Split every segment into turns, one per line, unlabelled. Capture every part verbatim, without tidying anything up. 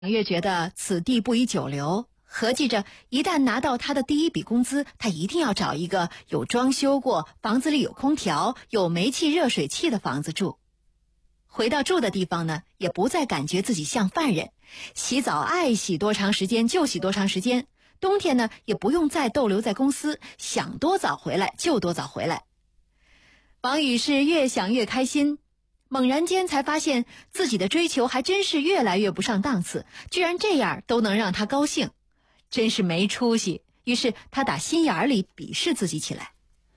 越觉得此地不宜久留，合计着一旦拿到他的第一笔工资，他一定要找一个有装修过、房子里有空调、有煤气热水器的房子住。回到住的地方呢，也不再感觉自己像犯人，洗澡爱洗多长时间就洗多长时间，冬天呢也不用再逗留在公司，想多早回来就多早回来。王宇是越想越开心，猛然间才发现自己的追求还真是越来越不上档次，居然这样都能让他高兴，真是没出息。于是他打心眼里鄙视自己起来。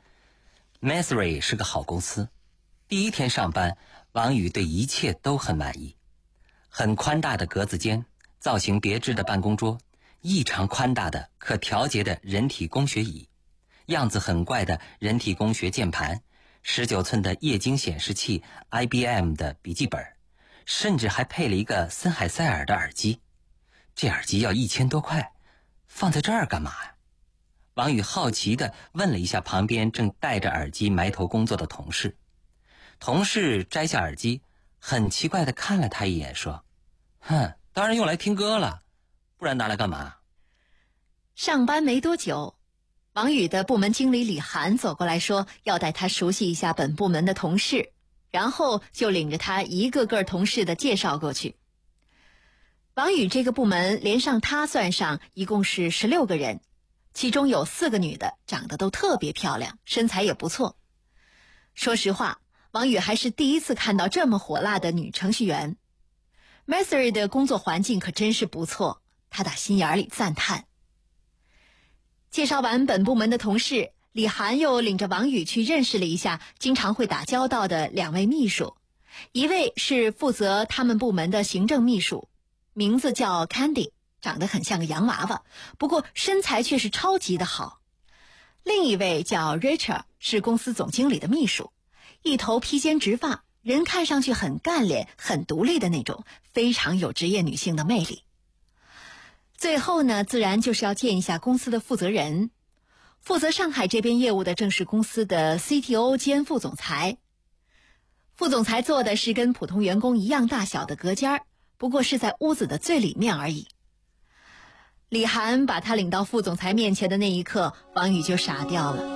Mastery 是个好公司，第一天上班，王宇对一切都很满意。很宽大的格子间，造型别致的办公桌，异常宽大的可调节的人体工学椅，样子很怪的人体工学键盘，十九寸的液晶显示器 I B M 的笔记本，甚至还配了一个森海塞尔的耳机。这耳机要一千多块，放在这儿干嘛呀？王宇好奇地问了一下旁边正戴着耳机埋头工作的同事。同事摘下耳机，很奇怪地看了他一眼，说：哼，当然用来听歌了，不然拿来干嘛？
上班没多久，王宇的部门经理李涵走过来说要带他熟悉一下本部门的同事，然后就领着他一个个同事的介绍过去。王宇这个部门连上他算上一共是十六个人，其中有四个女的，长得都特别漂亮，身材也不错。说实话，王宇还是第一次看到这么火辣的女程序员。Mastery 的工作环境可真是不错，他打心眼里赞叹。介绍完本部门的同事，李涵又领着王宇去认识了一下经常会打交道的两位秘书，一位是负责他们部门的行政秘书，名字叫 Candy， 长得很像个洋娃娃，不过身材却是超级的好。另一位叫 Rachel， 是公司总经理的秘书，一头披肩直发，人看上去很干练很独立的那种，非常有职业女性的魅力。最后呢，自然就是要见一下公司的负责人。负责上海这边业务的正是公司的 C T O 兼副总裁。副总裁坐的是跟普通员工一样大小的隔间，不过是在屋子的最里面而已。李涵把他领到副总裁面前的那一刻，王宇就傻掉了。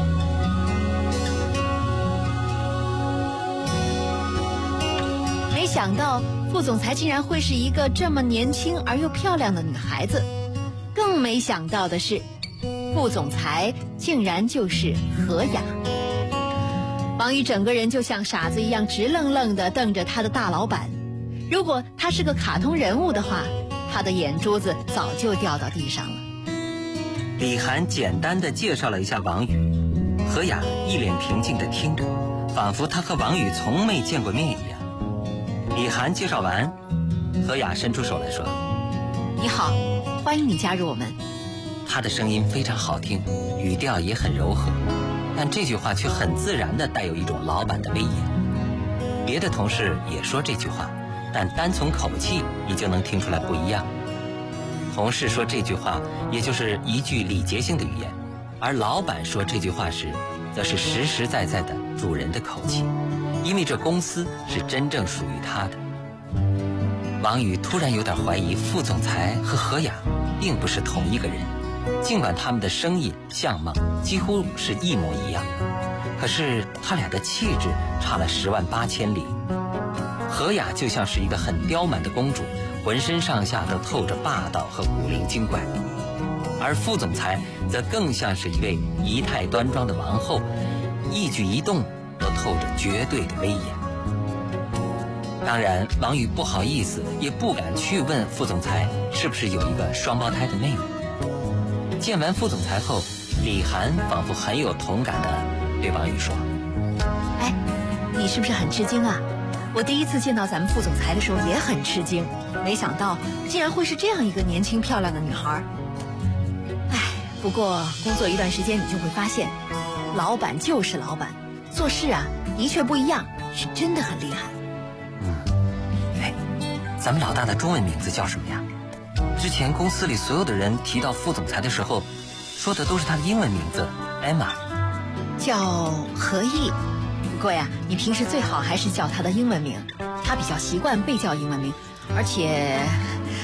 没想到副总裁竟然会是一个这么年轻而又漂亮的女孩子，更没想到的是，副总裁竟然就是何雅。王宇整个人就像傻子一样直愣愣地瞪着他的大老板，如果他是个卡通人物的话，他的眼珠子早就掉到地上了。
李涵简单地介绍了一下王宇，何雅一脸平静地听着，仿佛他和王宇从没见过面一样。李涵介绍完，何雅伸出手来说：
你好，欢迎你加入我们。
她的声音非常好听，语调也很柔和，但这句话却很自然地带有一种老板的威严。别的同事也说这句话，但单从口气你就能听出来不一样。同事说这句话也就是一句礼节性的语言，而老板说这句话时则是实实在在的主人的口气，因为这公司是真正属于他的。王宇突然有点怀疑副总裁和何雅并不是同一个人，尽管他们的声音相貌几乎是一模一样，可是他俩的气质差了十万八千里。何雅就像是一个很刁蛮的公主，浑身上下都透着霸道和古灵精怪，而副总裁则更像是一位仪态端庄的王后，一举一动都透着绝对的威严。当然王宇不好意思也不敢去问副总裁是不是有一个双胞胎的妹妹。见完副总裁后，李涵仿佛很有同感的对王宇说：
哎，你是不是很吃惊啊？我第一次见到咱们副总裁的时候也很吃惊，没想到竟然会是这样一个年轻漂亮的女孩。哎，不过工作一段时间你就会发现，老板就是老板，做事啊的确不一样，是真的很厉害。
嗯，哎，咱们老大的中文名字叫什么呀？之前公司里所有的人提到副总裁的时候，说的都是他的英文名字 Emma，
叫何毅。不过呀，你平时最好还是叫他的英文名，他比较习惯被叫英文名，而且